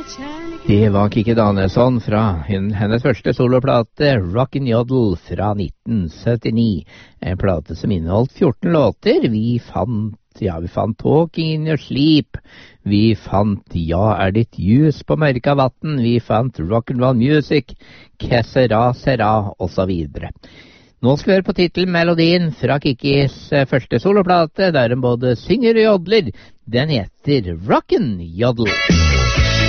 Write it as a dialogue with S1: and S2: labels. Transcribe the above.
S1: Det var Kikki Danielsson fra hennes første soloplate, Rockin' Yodel fra 1979. En plate som inneholdt 14 låter. Vi fant Talking in Your Sleep. Vi fant Ja er ditt jus på mørka vatten. Vi fant Rock'n'Roll Music, Que sera sera, og så videre. Nå skal vi høre på titelmelodien fra Kikkis første soloplate, der hun både synger og jodler. Den heter Rockin' Yodel.